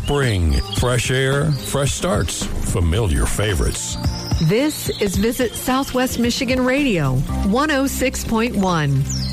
Spring, fresh air, fresh starts, familiar favorites. This is Visit Southwest Michigan Radio, 106.1.